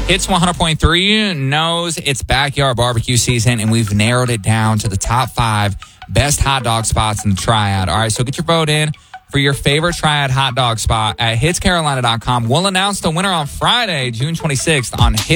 Hits 100.3 knows it's backyard barbecue season, and we've narrowed it down to the top 5 best hot dog spots in the Triad. All right, so get your vote in for your favorite Triad hot dog spot at hitscarolina.com. We'll announce the winner on Friday, June 26th on Hits.